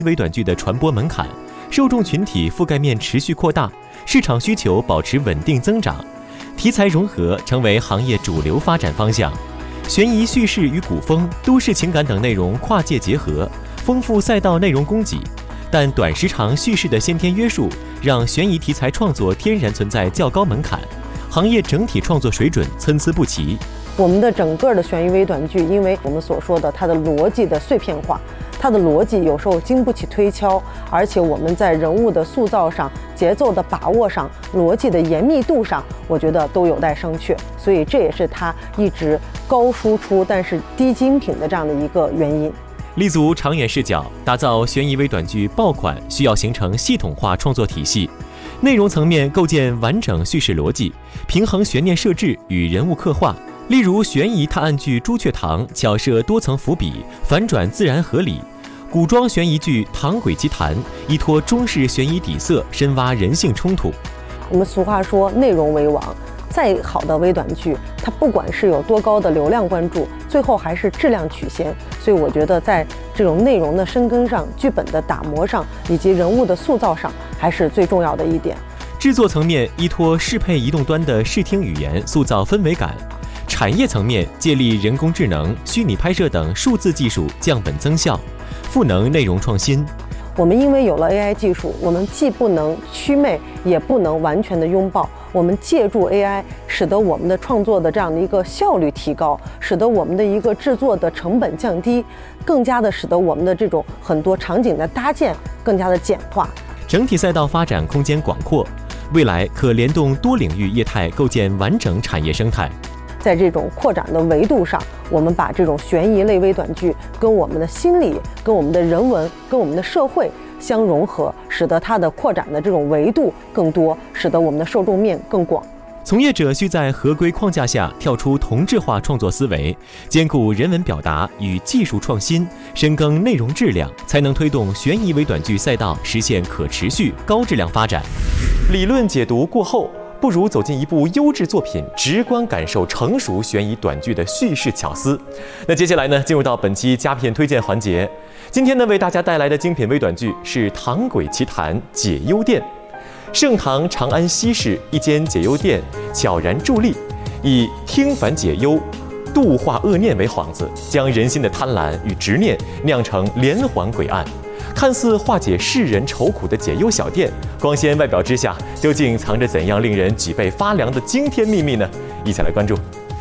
微短剧的传播门槛，受众群体覆盖面持续扩大，市场需求保持稳定增长，题材融合成为行业主流发展方向。悬疑叙事与古风、都市情感等内容跨界结合，丰富赛道内容供给。但短时长叙事的先天约束，让悬疑题材创作天然存在较高门槛，行业整体创作水准参差不齐。 我们的整个的悬疑微短剧，因为我们所说的它的逻辑的碎片化，它的逻辑有时候经不起推敲，而且我们在人物的塑造上、节奏的把握上、逻辑的严密度上，我觉得都有待商榷。所以这也是它一直高输出但是低精品的这样的一个原因。 立足长远视角，打造悬疑微短剧爆款，需要形成系统化创作体系。内容层面构建完整叙事逻辑，平衡悬念设置与人物刻画。例如悬疑探案剧《朱雀堂》巧设多层伏笔，反转自然合理；古装悬疑剧《唐诡奇谭》依托中式悬疑底色，深挖人性冲突。 我们俗话说内容为王，再好的微短剧，它不管是有多高的流量关注，最后还是质量取先。所以我觉得在这种内容的深耕上、剧本的打磨上，以及人物的塑造上，还是最重要的一点。 制作层面依托适配移动端的视听语言，塑造氛围感；产业层面借力人工智能、虚拟拍摄等数字技术降本增效，赋能内容创新。 我们因为有了 AI 技术，我们既不能祛魅，也不能完全的拥抱。我们借助 AI， 使得我们的创作的这样的一个效率提高，使得我们的一个制作的成本降低，更加的使得我们的这种很多场景的搭建更加的简化。 整体赛道发展空间广阔，未来可联动多领域业态，构建完整产业生态。 在这种扩展的维度上，我们把这种悬疑类微短剧跟我们的心理、跟我们的人文、跟我们的社会相融合，使得它的扩展的这种维度更多，使得我们的受众面更广。 从业者需在合规框架下跳出同质化创作思维，兼顾人文表达与技术创新，深耕内容质量，才能推动悬疑微短剧赛道实现可持续高质量发展。理论解读过后，不如走进一部优质作品，直观感受成熟悬疑短剧的叙事巧思。那接下来呢，进入到本期佳片推荐环节。今天呢，为大家带来的精品微短剧是《唐诡奇谭解忧殿》。盛唐长安西市一间解忧殿悄然伫立，以听凡解忧、度化恶念为幌子，将人心的贪婪与执念酿成连环诡案。看似化解世人愁苦的解忧小店，光鲜外表之下，究竟藏着怎样令人脊背发凉的惊天秘密呢？一起来关注。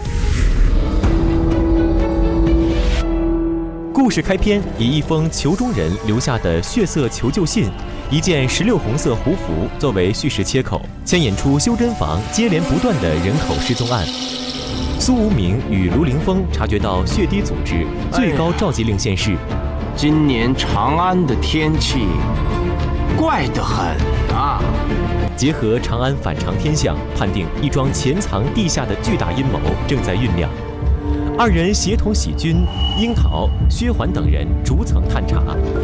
故事开篇以一封囚中人留下的血色求救信，一件16红色胡符作为叙事切口，牵引出修真房接连不断的人口失踪案。苏无名与卢凌风察觉到血滴组织最高召集令现世。 今年长安的天气怪得很啊！ 结合长安反常天象，判定一桩潜藏地下的巨大阴谋正在酝酿。二人协同喜君、樱桃、薛环等人逐层探查。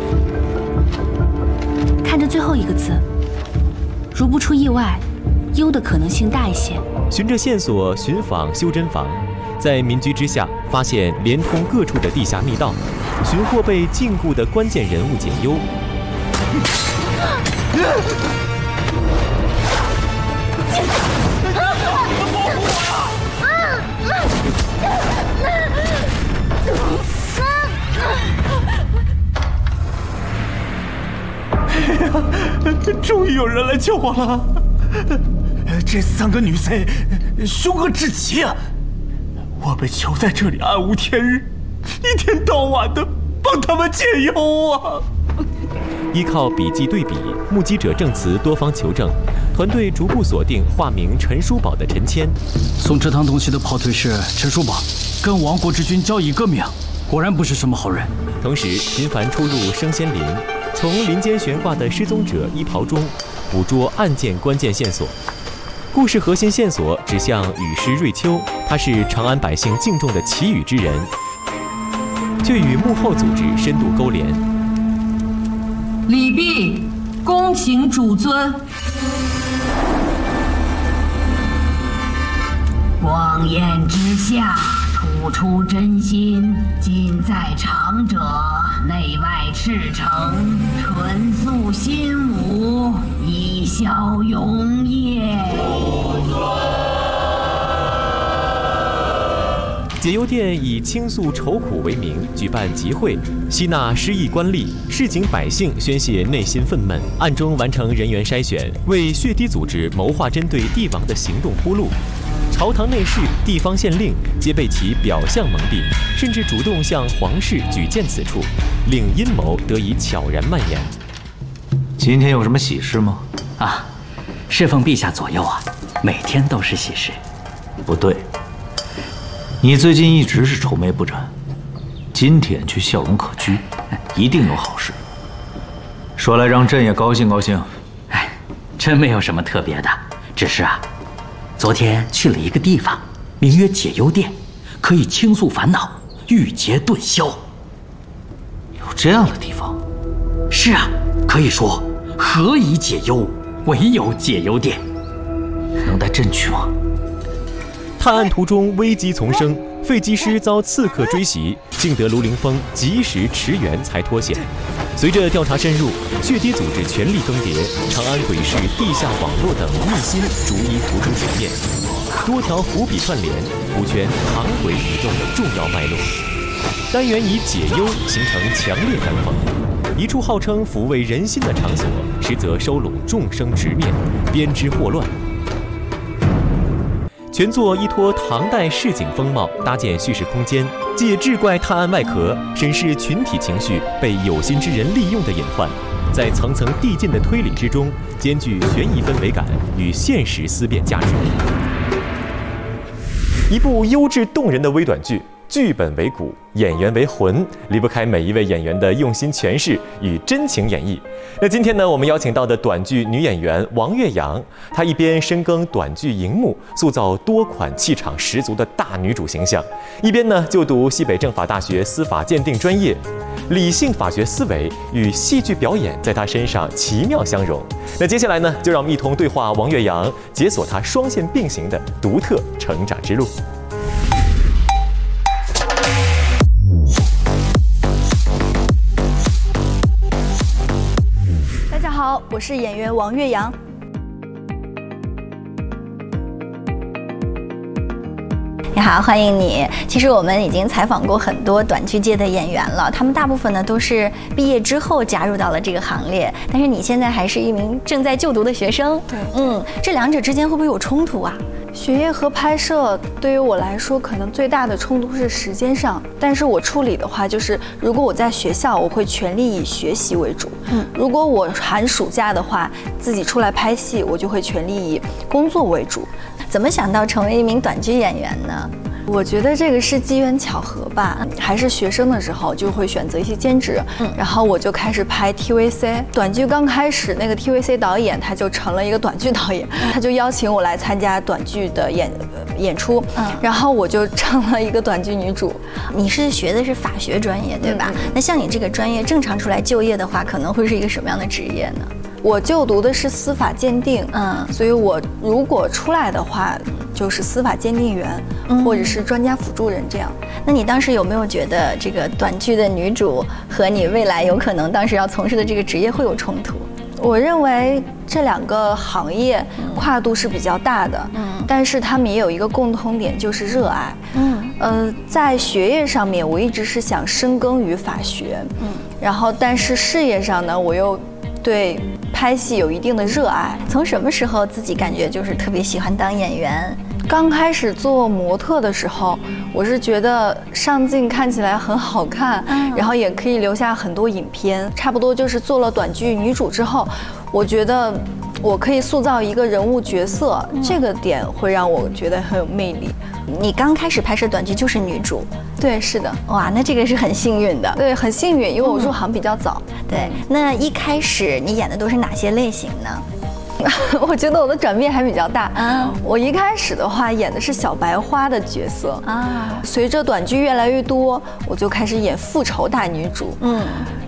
看着最后一个字，如不出意外，忧的可能性大一些。 循着线索寻访修真房，在民居之下发现连通各处的地下密道，寻获被禁锢的关键人物解忧。 终于有人来救我了！这3个女贼凶恶至极啊！我被囚在这里暗无天日，一天到晚的帮他们解忧啊！ 依靠笔记对比、目击者证词多方求证，团队逐步锁定化名陈叔宝的陈谦。 送这趟东西的跑腿是陈叔宝，跟亡国之君交一个命，果然不是什么好人。 同时频繁出入生仙林，从林间悬挂的失踪者衣袍中捕捉案件关键线索。故事核心线索指向雨师瑞秋，他是长安百姓敬重的奇语之人，却与幕后组织深度勾连。 李泌，恭请主尊。 光焰之下，突出真心，尽在长者。 内外赤诚，纯素心武，以效永业。 解忧殿以倾诉愁苦为名，举办集会，吸纳失意官吏、市井百姓宣泄内心愤懑，暗中完成人员筛选，为血滴组织谋划针对帝王的行动铺路。朝堂内侍、地方县令皆被其表象蒙蔽，甚至主动向皇室举荐此处，令阴谋得以悄然蔓延。 今天有什么喜事吗？ 啊，侍奉陛下左右啊，每天都是喜事。 不对，你最近一直是愁眉不展，今天却笑容可掬，一定有好事。说来让朕也高兴高兴。 哎，真没有什么特别的，只是啊，昨天去了一个地方，名曰解忧殿，可以倾诉烦恼，郁结顿消。 有这样的地方？ 是啊，可以说何以解忧，唯有解忧殿。 能带朕去吗？ 探案途中危机丛生，废机师遭刺客追袭，幸得卢凌风及时驰援才脱险。随着调查深入，血滴组织权力更迭，长安鬼市地下网络等秘辛逐一浮出水面，多条伏笔串联，补全唐鬼宇宙的重要脉络。单元以解忧形成强烈反讽，一处号称抚慰人心的场所，实则收拢众生执念，编织祸乱。全作依托唐代市井风貌，搭建叙事空间，借志怪探案外壳，审视群体情绪被有心之人利用的隐患，在层层递进的推理之中，兼具悬疑氛围感与现实思辨价值。一部优质动人的微短剧，剧本为骨，演员为魂，离不开每一位演员的用心诠释与真情演绎。那今天呢，我们邀请到的短剧女演员王月洋，她一边深耕短剧荧幕，塑造多款气场十足的大女主形象，一边呢就读西北政法大学司法鉴定专业，理性法学思维与戏剧表演在她身上奇妙相融。那接下来呢，就让我们一同对话王月洋，解锁她双线并行的独特成长之路。 好，我是演员王月洋。 你好，欢迎你。其实我们已经采访过很多短剧界的演员了，他们大部分呢都是毕业之后加入到了这个行列，但是你现在还是一名正在就读的学生。 对， 这两者之间会不会有冲突啊？ 学业和拍摄对于我来说，可能最大的冲突是时间上。但是我处理的话，就是如果我在学校，我会全力以学习为主；如果我寒暑假的话，自己出来拍戏，我就会全力以工作为主。 怎么想到成为一名短剧演员呢？ 我觉得这个是机缘巧合吧，还是学生的时候就会选择一些兼职，然后我就开始拍 TVC 短剧。刚开始那个 TVC 导演他就成了一个短剧导演，他就邀请我来参加短剧的演出，然后我就成了一个短剧女主。 你是学的是法学专业对吧？那像你这个专业正常出来就业的话，可能会是一个什么样的职业呢？ 我就读的是司法鉴定，所以我如果出来的话，就是司法鉴定员，或者是专家辅助人这样。 那你当时有没有觉得这个短剧的女主和你未来有可能当时要从事的这个职业会有冲突？ 我认为这两个行业跨度是比较大的，但是他们也有一个共同点，就是热爱。在学业上面，我一直是想深耕于法学，然后但是事业上呢，我又对拍戏有一定的热爱。 从什么时候自己感觉就是特别喜欢当演员？ 刚开始做模特的时候，我是觉得上镜看起来很好看，然后也可以留下很多影片。差不多就是做了短剧女主之后，我觉得我可以塑造一个人物角色，这个点会让我觉得很有魅力。 你刚开始拍摄短剧就是女主？ 对，是的。 哇，那这个是很幸运的。 对，很幸运，因为我入行比较早。 对，那一开始你演的都是哪些类型呢？ 我觉得我的转变还比较大。我一开始的话演的是小白花的角色随着短剧越来越多，我就开始演复仇大女主。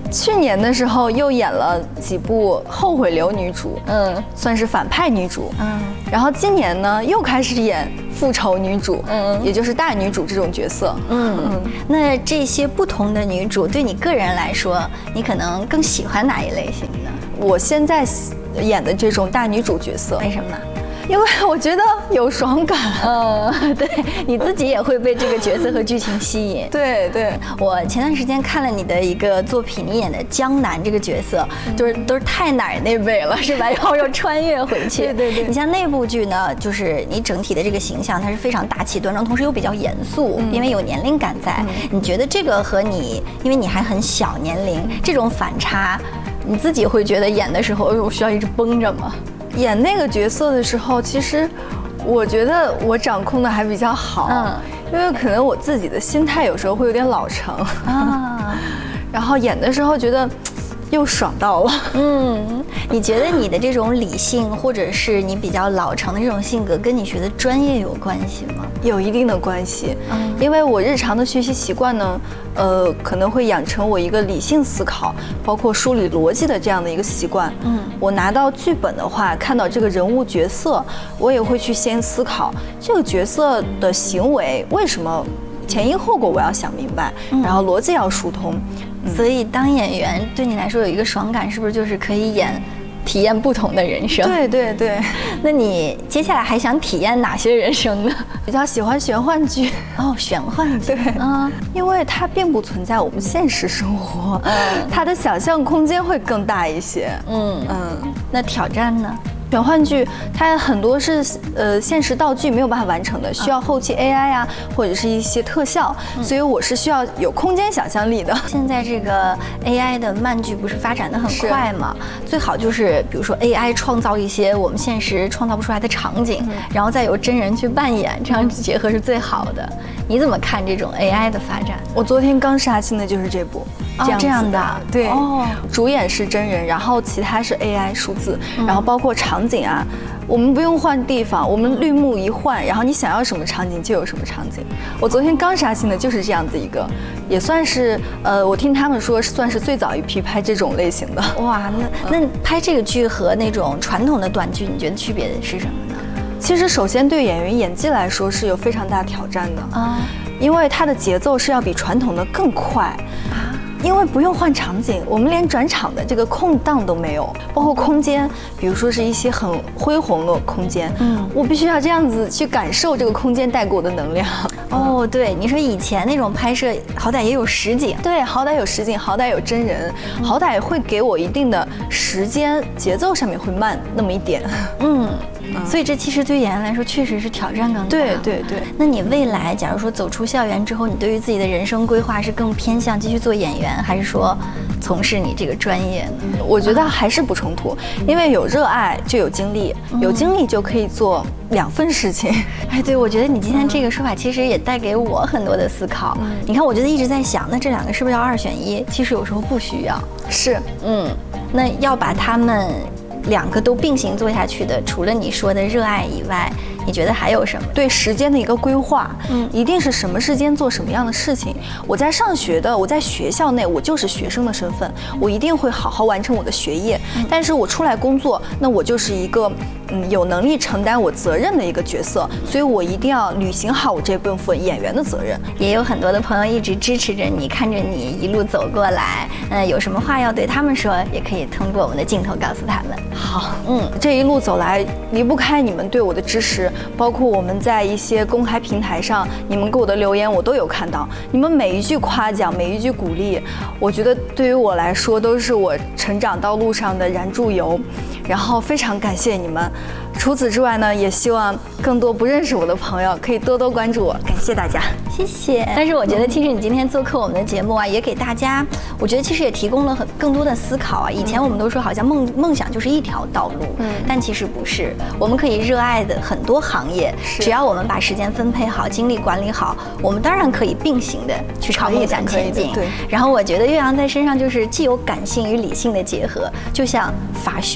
去年的时候又演了几部后悔流女主，算是反派女主，然后今年呢又开始演复仇女主，也就是大女主这种角色， 那这些不同的女主对你个人来说，你可能更喜欢哪一类型的？ 我现在演的这种大女主角色， 为什么？ 因为我觉得有爽感， 对，你自己也会被这个角色和剧情吸引。 对， 我前段时间看了你的一个作品，你演的江南这个角色，就是都是太奶那辈了，是吧？然后又穿越回去。 对。 你像那部剧呢，就是你整体的这个形象，它是非常大气端庄，同时又比较严肃，因为有年龄感在。你觉得这个和你，因为你还很小年龄，这种反差，你自己会觉得演的时候，我需要一直绷着吗？ 演那个角色的时候，其实我觉得我掌控的还比较好，因为可能我自己的心态有时候会有点老成啊，然后演的时候觉得又爽到了。 你觉得你的这种理性，或者是你比较老成的这种性格，跟你学的专业有关系吗？ 有一定的关系，因为我日常的学习习惯呢，可能会养成我一个理性思考，包括梳理逻辑的这样的一个习惯。我拿到剧本的话，看到这个人物角色，我也会去先思考这个角色的行为为什么前因后果，我要想明白，然后逻辑要疏通。 所以当演员对你来说有一个爽感，是不是就是可以体验不同的人生？ 对。 那你接下来还想体验哪些人生呢？ 比较喜欢玄幻剧。 玄幻剧。 对，因为它并不存在我们现实生活，它的想象空间会更大一些。 那挑战呢？ 玄幻剧它很多是现实道具没有办法完成的，需要后期 AI 啊，或者是一些特效，所以我是需要有空间想象力的。 现在这个 AI 的漫剧不是发展的很快吗？最好就是比如说 AI 创造一些我们现实创造不出来的场景，然后再由真人去扮演，这样结合是最好的。你怎么看这种 AI 的发展？ 我昨天刚杀青的就是这部。 这样的， 对，主演是真人，然后其他是 AI 数字，然后包括场景啊，我们不用换地方，我们绿幕一换，然后你想要什么场景就有什么场景。我昨天刚杀青的就是这样子一个，也算是我听他们说算是最早一批拍这种类型的。 哇，那拍这个剧和那种传统的短剧，你觉得区别是什么呢？ 其实首先对演员演技来说是有非常大挑战的因为它的节奏是要比传统的更快因为不用换场景，我们连转场的这个空档都没有，包括空间，比如说是一些很恢宏的空间，我必须要这样子去感受这个空间带给我的能量。 对，你说以前那种拍摄，好歹也有实景， 对，好歹有实景，好歹有真人，好歹会给我一定的时间，节奏上面会慢那么一点。 所以这其实对演员来说确实是挑战更大。 对。 那你未来假如说走出校园之后，你对于自己的人生规划是更偏向继续做演员，还是说从事你这个专业呢？ 我觉得还是不冲突，因为有热爱就有精力，有精力就可以做2份事情。 对，我觉得你今天这个说法其实也带给我很多的思考。你看，我觉得一直在想，那这2个是不是要2选1？其实有时候不需要。 是， 那要把他们2个都并行做下去的，除了你说的热爱以外，你觉得还有什么？ 对时间的一个规划，一定是什么时间做什么样的事情。我在上学的，我在学校内，我就是学生的身份，我一定会好好完成我的学业。但是我出来工作，那我就是一个有能力承担我责任的一个角色，所以我一定要履行好我这部分演员的责任。 也有很多的朋友一直支持着你，看着你一路走过来，有什么话要对他们说，也可以通过我们的镜头告诉他们。 好，这一路走来离不开你们对我的支持，包括我们在一些公开平台上，你们给我的留言我都有看到，你们每一句夸奖，每一句鼓励，我觉得对于我来说都是我成长道路上的燃注油，然后非常感谢你们。除此之外呢，也希望更多不认识我的朋友可以多多关注我，感谢大家， 谢谢。但是我觉得其实你今天做客我们的节目啊，也给大家，我觉得其实也提供了更多的思考啊。以前我们都说好像梦想就是一条道路，但其实不是，我们可以热爱的很多行业，只要我们把时间分配好，精力管理好，我们当然可以并行的去朝梦想前进。 对。 然后我觉得岳阳在身上就是既有感性与理性的结合，就像法学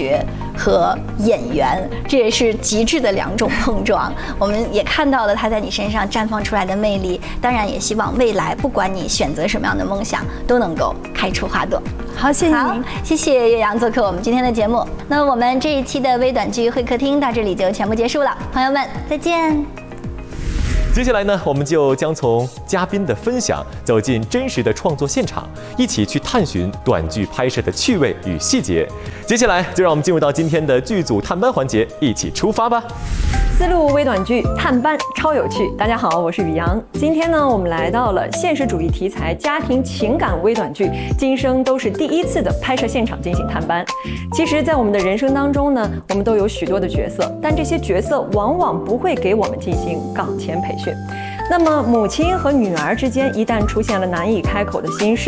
和演员，这也是极致的2种碰撞。我们也看到了他在你身上绽放出来的魅力，当然也希望未来不管你选择什么样的梦想，都能够开出花朵。 好，谢谢您， 谢谢岳阳做客我们今天的节目。那么我们这一期的微短剧会客厅到这里就全部结束了，朋友们再见。 接下来呢，我们就将从嘉宾的分享走进真实的创作现场，一起去探寻短剧拍摄的趣味与细节。接下来就让我们进入到今天的剧组探班环节，一起出发吧。 丝路微短剧探班超有趣，大家好，我是雨阳。今天呢，我们来到了现实主义题材家庭情感微短剧《今生都是第一次》的拍摄现场进行探班。其实，在我们的人生当中呢，我们都有许多的角色，但这些角色往往不会给我们进行岗前培训。那么，母亲和女儿之间一旦出现了难以开口的心事，